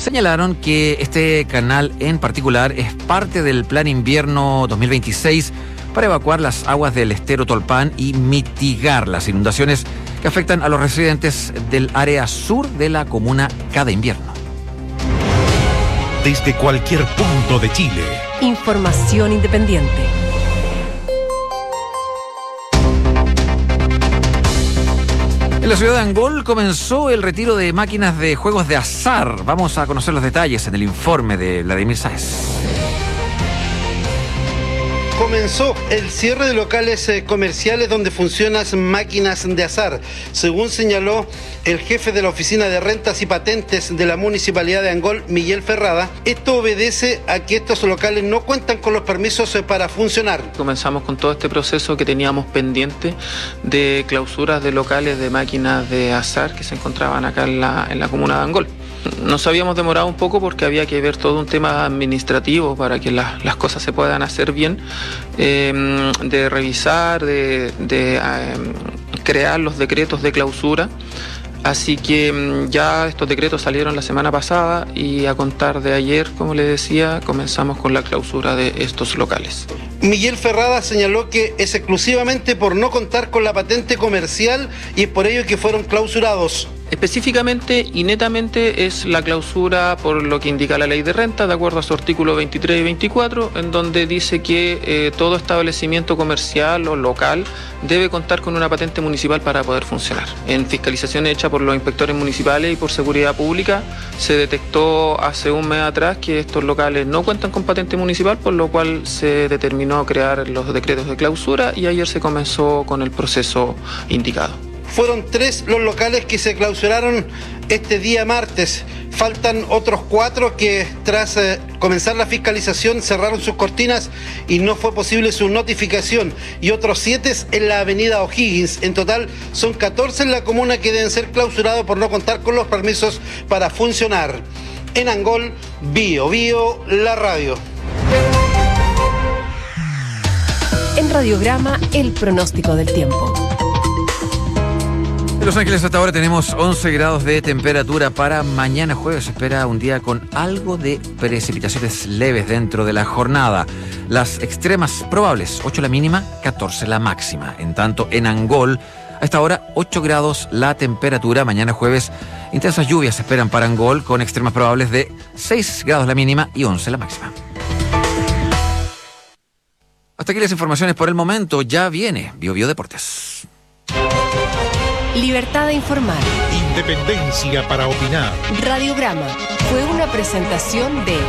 señalaron que este canal en particular es parte del Plan Invierno 2026 para evacuar las aguas del estero Tolpan y mitigar las inundaciones que afectan a los residentes del área sur de la comuna cada invierno. Desde cualquier punto de Chile. Información independiente. En la ciudad de Angol comenzó el retiro de máquinas de juegos de azar. Vamos a conocer los detalles en el informe de Vladimir Sáez. Comenzó el cierre de locales comerciales donde funcionan máquinas de azar. Según señaló el jefe de la Oficina de Rentas y Patentes de la Municipalidad de Angol, Miguel Ferrada, esto obedece a que estos locales no cuentan con los permisos para funcionar. Comenzamos con todo este proceso que teníamos pendiente de clausuras de locales de máquinas de azar que se encontraban acá en la comuna de Angol. Nos habíamos demorado un poco porque había que ver todo un tema administrativo para que las cosas se puedan hacer bien, de revisar, de crear los decretos de clausura. Así que ya estos decretos salieron la semana pasada y a contar de ayer, como les decía, comenzamos con la clausura de estos locales. Miguel Ferrada señaló que es exclusivamente por no contar con la patente comercial y es por ello que fueron clausurados. Específicamente y netamente es la clausura por lo que indica la ley de renta, de acuerdo a su artículo 23 y 24, en donde dice que todo establecimiento comercial o local debe contar con una patente municipal para poder funcionar. En fiscalización hecha por los inspectores municipales y por seguridad pública, se detectó hace un mes atrás que estos locales no cuentan con patente municipal, por lo cual se determinó crear los decretos de clausura y ayer se comenzó con el proceso indicado. Fueron 3 los locales que se clausuraron este día martes. Faltan otros 4 que tras comenzar la fiscalización cerraron sus cortinas y no fue posible su notificación. Y otros 7 en la avenida O'Higgins. En total son 14 en la comuna que deben ser clausurados por no contar con los permisos para funcionar. En Angol, Bio Bio, la radio. En Radiograma, el pronóstico del tiempo. En Los Ángeles hasta ahora tenemos 11 grados de temperatura. Para mañana jueves se espera un día con algo de precipitaciones leves dentro de la jornada. Las extremas probables, 8 la mínima, 14 la máxima. En tanto, en Angol, a esta hora 8 grados la temperatura. Mañana jueves intensas lluvias se esperan para Angol con extremas probables de 6 grados la mínima y 11 la máxima. Hasta aquí las informaciones por el momento. Ya viene Bio Bio Deportes. Libertad de informar. Independencia para opinar. Radiograma fue una presentación de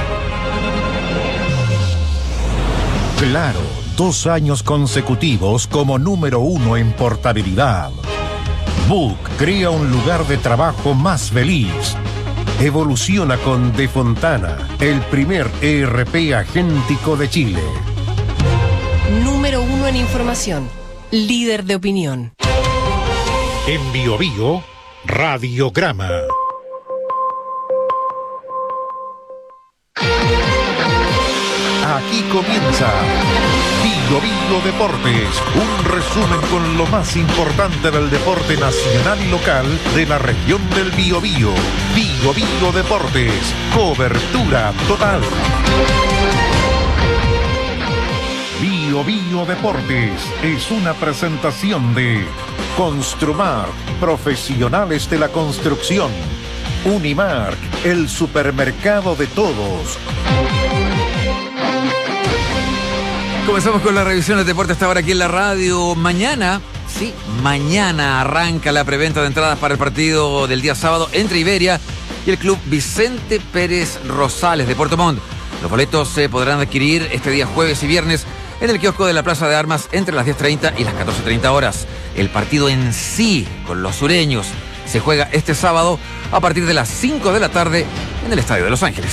Claro, 2 años consecutivos como número 1 en portabilidad. Book crea un lugar de trabajo más feliz. Evoluciona con De Fontana, el primer ERP agéntico de Chile. número 1 en información. Líder de opinión. En Bio Bio, Radiograma. Aquí comienza Bio Bio Deportes, un resumen con lo más importante del deporte nacional y local de la región del Biobío. Bio Bio Deportes, cobertura total. Bio Bio Deportes es una presentación de Construmark, profesionales de la construcción. Unimark, el supermercado de todos. Comenzamos con la revisión del deporte hasta ahora aquí en la radio. Mañana arranca la preventa de entradas para el partido del día sábado entre Iberia y el club Vicente Pérez Rosales de Puerto Montt. Los boletos se podrán adquirir este día jueves y viernes en el kiosco de la Plaza de Armas entre las 10:30 y las 14:30 horas. El partido en sí, con los sureños, se juega este sábado a partir de las 5 de la tarde en el Estadio de Los Ángeles.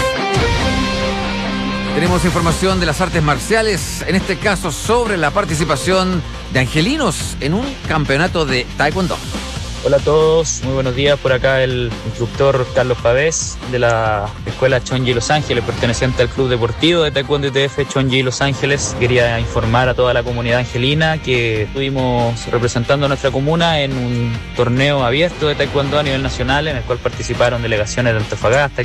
Tenemos información de las artes marciales, en este caso sobre la participación de angelinos en un campeonato de Taekwondo. Hola a todos, muy buenos días. Por acá el instructor Carlos Pavés de la escuela Chonji Los Ángeles, perteneciente al Club Deportivo de Taekwondo ITF Chonji Los Ángeles. Quería informar a toda la comunidad angelina que estuvimos representando a nuestra comuna en un torneo abierto de Taekwondo a nivel nacional, en el cual participaron delegaciones de Antofagasta,